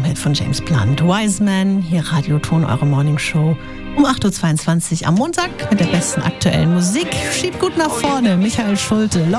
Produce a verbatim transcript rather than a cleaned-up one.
Welt von James Blunt. Wiseman, hier Radioton, eure Morningshow um acht Uhr zweiundzwanzig am Montag mit der besten aktuellen Musik. Schiebt gut nach vorne, Michael Schulte.